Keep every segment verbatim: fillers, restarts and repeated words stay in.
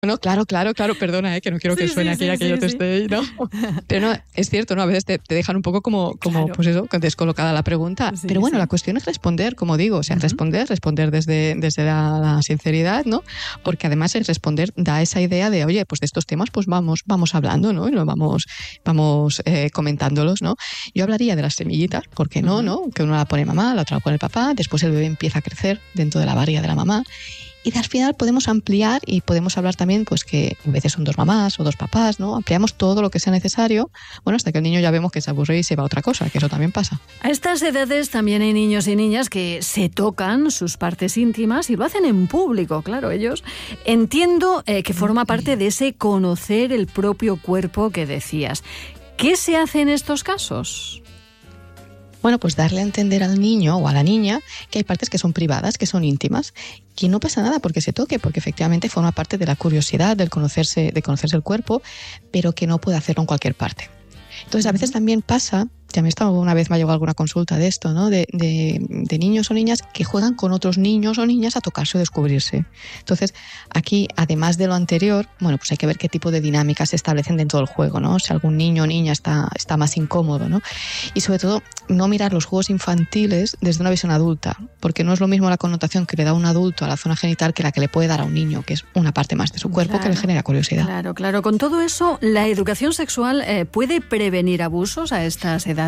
No, claro, claro, claro, perdona, eh, que no quiero que sí, suene sí, aquí sí, a que sí, yo te sí. esté, ¿no? Pero no, es cierto, ¿no? A veces te, te dejan un poco como, como Claro. pues eso, descolocada la pregunta. Sí, Pero bueno, sí. la cuestión es responder, como digo, o sea, Uh-huh. responder, responder desde, desde la, la sinceridad, ¿no? Porque además el responder da esa idea de, oye, pues de estos temas pues vamos, vamos hablando, ¿no? Y lo vamos, vamos eh, comentándolos, ¿no? Yo hablaría de las semillitas, ¿por qué no, Uh-huh. no? Que una la pone mamá, la otra la pone el papá, después el bebé empieza a crecer dentro de la barriga de la mamá. Y al final podemos ampliar y podemos hablar también pues que a veces son dos mamás o dos papás, ¿no? Ampliamos todo lo que sea necesario, bueno, hasta que el niño ya vemos que se aburre y se va a otra cosa, que eso también pasa. A estas edades también hay niños y niñas que se tocan sus partes íntimas y lo hacen en público, claro, ellos. Entiendo eh, que forma parte de ese conocer el propio cuerpo que decías. ¿Qué se hace en estos casos? Bueno, pues darle a entender al niño o a la niña que hay partes que son privadas, que son íntimas, que no pasa nada porque se toque, porque efectivamente forma parte de la curiosidad, del conocerse, de conocerse el cuerpo, pero que no puede hacerlo en cualquier parte. Entonces, a veces también pasa, ya me estaba una vez me ha llegado alguna consulta de esto, ¿no? De, de, de niños o niñas que juegan con otros niños o niñas a tocarse o descubrirse. Entonces, aquí, además de lo anterior, bueno, pues hay que ver qué tipo de dinámicas se establecen dentro del juego, ¿no? Si algún niño o niña está, está más incómodo, ¿no? Y sobre todo, no mirar los juegos infantiles desde una visión adulta, porque no es lo mismo la connotación que le da un adulto a la zona genital que la que le puede dar a un niño, que es una parte más de su cuerpo, claro, que le genera curiosidad. Claro, claro. Con todo eso, ¿la educación sexual eh, puede prevenir abusos a estas edades?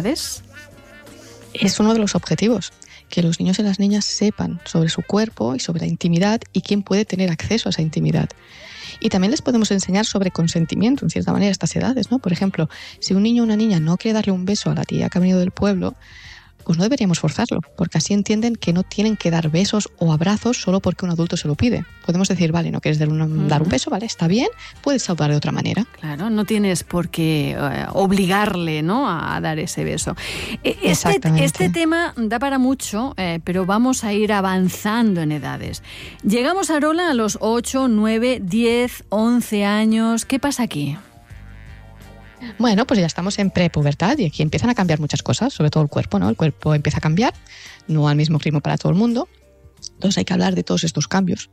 Es uno de los objetivos, que los niños y las niñas sepan sobre su cuerpo y sobre la intimidad y quién puede tener acceso a esa intimidad. Y también les podemos enseñar sobre consentimiento, en cierta manera, a estas edades, ¿no? Por ejemplo, si un niño o una niña no quiere darle un beso a la tía que ha venido del pueblo, pues no deberíamos forzarlo, porque así entienden que no tienen que dar besos o abrazos solo porque un adulto se lo pide. Podemos decir, vale, no quieres dar un, uh-huh. dar un beso, vale, está bien, puedes saludar de otra manera. Claro, no tienes por qué uh, obligarle, ¿no?, a dar ese beso. Este, este tema da para mucho, eh, pero vamos a ir avanzando en edades. Llegamos, Arola, a los ocho, nueve, diez, once años. ¿Qué pasa aquí? Bueno, pues ya estamos en prepubertad y aquí empiezan a cambiar muchas cosas, sobre todo el cuerpo, ¿no? El cuerpo empieza a cambiar, no al mismo ritmo para todo el mundo. Entonces hay que hablar de todos estos cambios.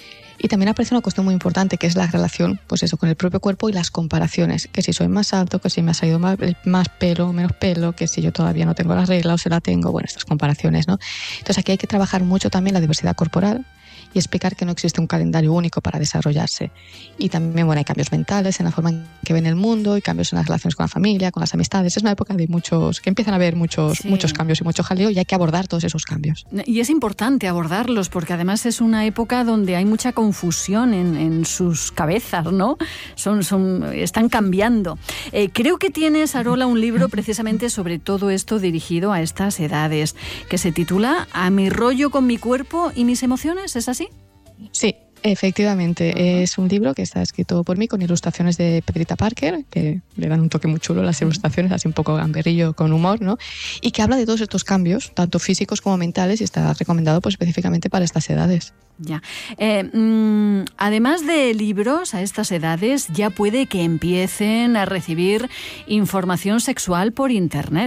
Y también aparece una cuestión muy importante, que es la relación, pues eso, con el propio cuerpo y las comparaciones. Que si soy más alto, que si me ha salido más, más pelo, menos pelo, que si yo todavía no tengo la regla o se la tengo, bueno, estas comparaciones, ¿no? Entonces aquí hay que trabajar mucho también la diversidad corporal y explicar que no existe un calendario único para desarrollarse. Y también, bueno, hay cambios mentales en la forma en que ven el mundo y cambios en las relaciones con la familia, con las amistades. Es una época de muchos, que empiezan a haber muchos, sí. muchos cambios y mucho jaleo y hay que abordar todos esos cambios. Y es importante abordarlos porque además es una época donde hay mucha confusión en, en sus cabezas, ¿no? Son, son, están cambiando. Eh, creo que tienes, Arola, un libro precisamente sobre todo esto dirigido a estas edades, que se titula A mi rollo con mi cuerpo y mis emociones, ¿es así? Sí, efectivamente. Uh-huh. Es un libro que está escrito por mí con ilustraciones de Pedrita Parker, que le dan un toque muy chulo las ilustraciones, así un poco gamberrillo con humor, ¿no? Y que habla de todos estos cambios, tanto físicos como mentales, y está recomendado pues específicamente para estas edades. Ya. Eh, mmm, además de libros a estas edades, ya puede que empiecen a recibir información sexual por Internet.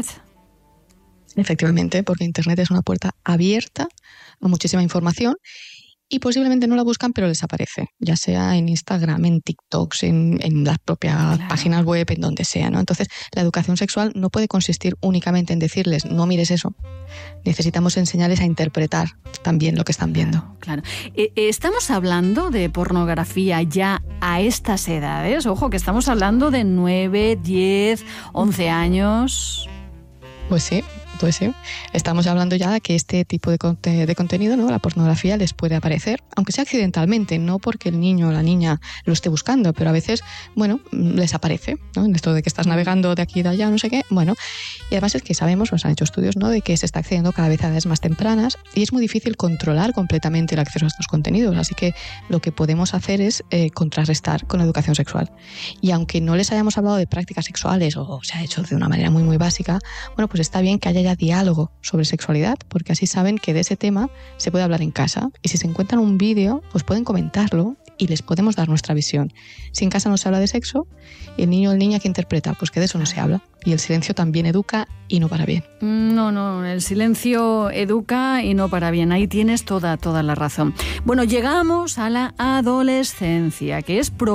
Efectivamente, porque Internet es una puerta abierta a muchísima información. Y posiblemente no la buscan, pero les aparece, ya sea en Instagram, en TikToks, en, en las propias claro. páginas web, en donde sea, ¿no? Entonces, la educación sexual no puede consistir únicamente en decirles, no mires eso. Necesitamos enseñarles a interpretar también lo que están viendo. Claro. claro. ¿Estamos hablando de pornografía ya a estas edades? Ojo, que estamos hablando de nueve, diez, once años. Pues sí. Pues sí, estamos hablando ya de que este tipo de, conte- de contenido, ¿no? La pornografía les puede aparecer, aunque sea accidentalmente, no porque el niño o la niña lo esté buscando, pero a veces, bueno, les aparece, ¿no? En esto de que estás navegando de aquí y de allá, no sé qué, bueno, y además es que sabemos, nos han hecho estudios, ¿no? De que se está accediendo cada vez a edades más tempranas y es muy difícil controlar completamente el acceso a estos contenidos, así que lo que podemos hacer es eh, contrarrestar con la educación sexual. Y aunque no les hayamos hablado de prácticas sexuales o se ha hecho de una manera muy muy básica, bueno, pues está bien que haya diálogo sobre sexualidad, porque así saben que de ese tema se puede hablar en casa y si se encuentran un vídeo, pues pueden comentarlo y les podemos dar nuestra visión. Si en casa no se habla de sexo, el niño o la niña que interpreta, pues que de eso no se habla. Y el silencio también educa y no para bien. No, no, el silencio educa y no para bien. Ahí tienes toda, toda la razón. Bueno, llegamos a la adolescencia, que es